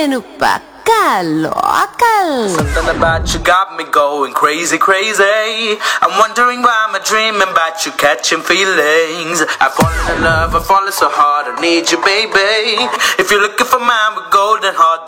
no local. Something about you got me going crazy, crazy. I'm wondering why I'm dreaming about you catching feelings. I've fallen in love, I'm falling so hard, I need you, baby. If you're looking for mine with golden heart,